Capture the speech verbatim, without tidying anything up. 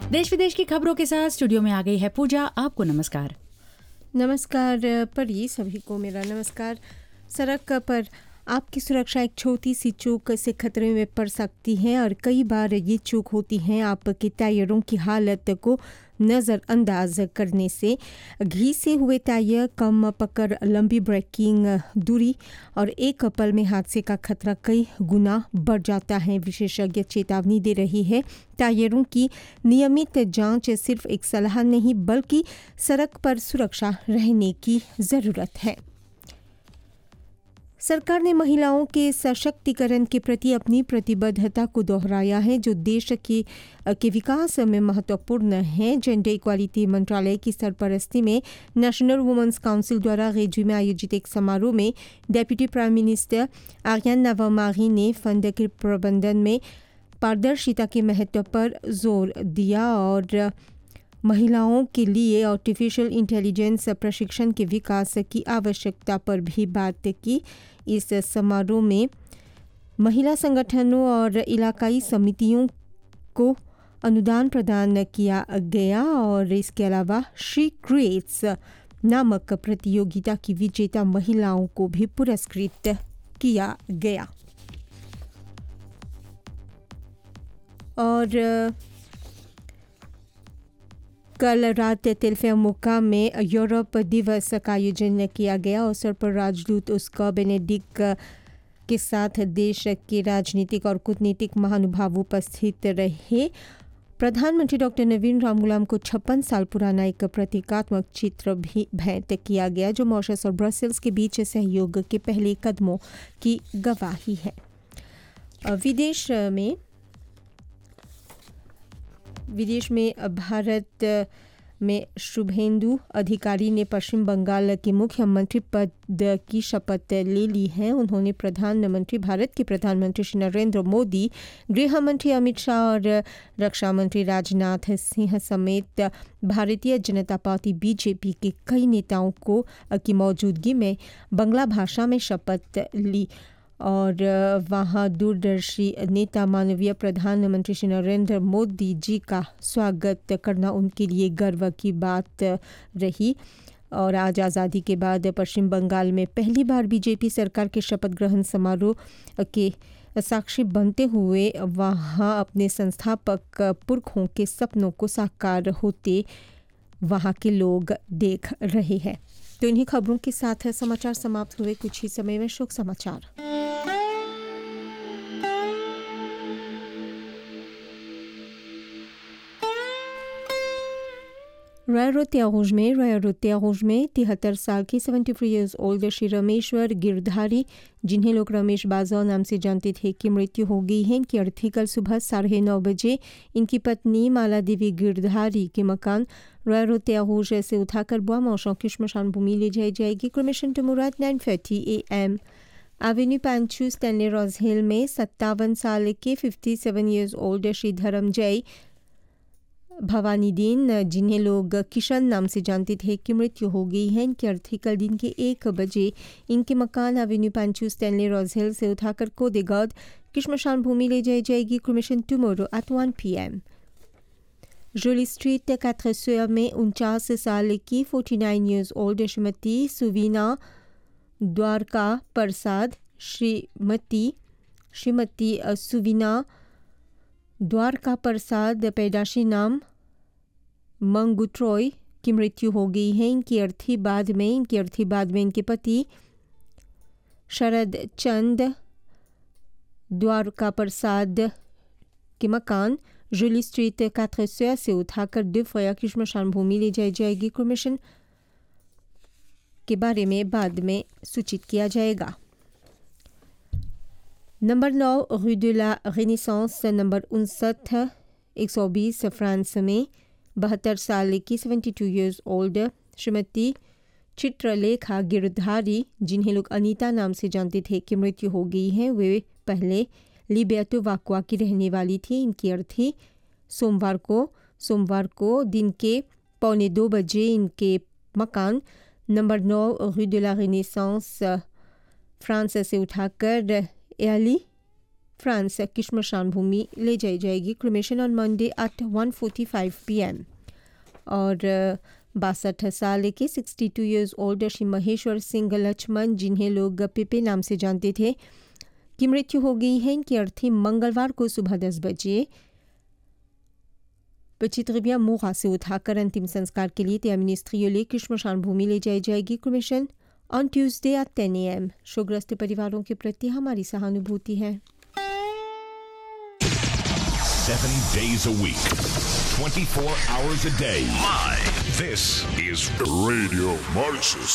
देश विदेश की खबरों के साथ स्टूडियो में आ गई है पूजा। आपको नमस्कार। नमस्कार परी, सभी को मेरा नमस्कार। सड़क पर आपकी सुरक्षा एक छोटी सी चूक से खतरे में पड़ सकती है और कई बार ये चूक होती है आपके टायरों की हालत को नज़रअंदाज करने से। घिसे हुए टायर, कम पकड़, लंबी ब्रेकिंग दूरी और एक पल में हादसे का खतरा कई गुना बढ़ जाता है। विशेषज्ञ चेतावनी दे रही है, टायरों की नियमित जांच सिर्फ एक सलाह नहीं बल्कि सड़क पर सुरक्षा रहने की ज़रूरत है। सरकार ने महिलाओं के सशक्तिकरण के प्रति अपनी प्रतिबद्धता को दोहराया है, जो देश के के विकास में महत्वपूर्ण है। जेंडर इक्वालिटी मंत्रालय की सरपरस्ती में नेशनल वुमेन्स काउंसिल द्वारा रेजू में आयोजित एक समारोह में डेप्यूटी प्राइम मिनिस्टर आर्यन नावामारी ने फंड के प्रबंधन में पारदर्शिता के महत्व पर जोर दिया और महिलाओं के लिए आर्टिफिशियल इंटेलिजेंस प्रशिक्षण के विकास की आवश्यकता पर भी बात की। इस समारोह में महिला संगठनों और इलाकाई समितियों को अनुदान प्रदान किया गया और इसके अलावा शी क्रिएट्स नामक प्रतियोगिता की विजेता महिलाओं को भी पुरस्कृत किया गया। और कल रात तेल्फेमुका में यूरोप दिवस का आयोजन किया गया। अवसर पर राजदूत उसका बेनेडिक्ट के साथ देश के राजनीतिक और कूटनीतिक महानुभाव उपस्थित रहे। प्रधानमंत्री डॉक्टर नवीन रामगुलाम को छप्पन साल पुराना एक प्रतीकात्मक चित्र भी भेंट किया गया, जो मॉरिशस और ब्रसेल्स के बीच सहयोग के पहले कदमों की गवाही है। विदेश में विदेश में भारत में शुभेंदु अधिकारी ने पश्चिम बंगाल के मुख्यमंत्री पद की शपथ ले ली है। उन्होंने प्रधानमंत्री भारत के प्रधानमंत्री श्री नरेंद्र मोदी, गृह मंत्री अमित शाह और रक्षा मंत्री राजनाथ सिंह समेत भारतीय जनता पार्टी बीजेपी के कई नेताओं को की मौजूदगी में बांग्ला भाषा में शपथ ली और वहाँ दूरदर्शी नेता मानवीय प्रधानमंत्री श्री नरेंद्र मोदी जी का स्वागत करना उनके लिए गर्व की बात रही। और आज आज़ादी के बाद पश्चिम बंगाल में पहली बार बीजेपी सरकार के शपथ ग्रहण समारोह के साक्षी बनते हुए वहाँ अपने संस्थापक पुरखों के सपनों को साकार होते वहाँ के लोग देख रहे हैं। तो इन्हीं खबरों के साथ समाचार समाप्त हुए। कुछ ही समय में शोक समाचार। रॉयल त्यागोज में रॉयल त्यागोज में तिहत्तर साल की seventy three years old Shri Rameshwar Girdhari, जिन्हें लोग रमेश बाजवा नाम से जानते थे, की मृत्यु हो गई है। इनकी अर्थी कल सुबह साढ़े नौ बजे इनकी पत्नी माला देवी गिरधारी के मकान रॉयल त्यागोज से उठाकर बुआ मौसों की श्मशान भूमि ले जाई जाएगी। Cremation टुमुरात nine thirty A M Avenue पैंचू Stanley रोज हिल में सत्तावन साल के fifty seven years old Shri धर्मजय Bhavani दीन, जिन्हें लोग किशन नाम से जानते थे, की मृत्यु हो गई है। इनकी अर्थी कल दिन के एक बजे इनके मकान एवेन्यू पैंचू स्टैनले रोज हिल से उठाकर कोदेगौद की श्मशान भूमि ले जाई जाएगी। Cremation tomorrow at one P M Jolie street कैथरे सोया में उनचास साल की forty nine years old Shrimati सुवीना Dwarka Prasad Shrimati Shrimati सुवीना Dwarka Prasad पैदाशी नाम मंगुट्रॉय की मृत्यु हो गई है। इनकी अर्थी बाद में इनकी अर्थी बाद में इनके पति शरद चंद द्वारका प्रसाद के मकान जुली स्ट्रीट कैथरे से उठाकर डिफया की श्मशान भूमि ले जाई जाएगी। क्रमेशन के बारे में बाद में सूचित किया जाएगा। नंबर नौ रू de la Renaissance नंबर उनसठ एक सौ बीस फ्रांस में बहत्तर साल की seventy two years old Shrimati Chitralekha Girdhari, जिन्हें लोग अनीता नाम से जानते थे, की मृत्यु हो गई है। वे पहले लिबेटो वाकुआ की रहने वाली थी। इनकी अर्थी सोमवार को सोमवार को दिन के पौने दो बजे इनके मकान नंबर नौ रू de la Renaissance फ्रांस से उठाकर एली फ्रांस की श्मशान भूमि ले जाई जाएगी। Cremation on Monday eight one forty five P M. और बासठ साल के sixty two years old Shri Maheshwar Singh Lakshman, जिन्हें लोग पिपे नाम से जानते थे, की मृत्यु हो गई है। इनकी अर्थी मंगलवार को सुबह दस बजे पचित्रिबिया मोगा से उठाकर अंतिम संस्कार के लिए त्या मिनिस्ट्रियोले की श्मशान भूमि ले जाई जाएगी। Cremation on Tuesday at ten A M. शोकग्रस्त परिवारों के प्रति हमारी सहानुभूति है। Seven days a week, twenty-four hours a day. Live. This is Radio Mauritius.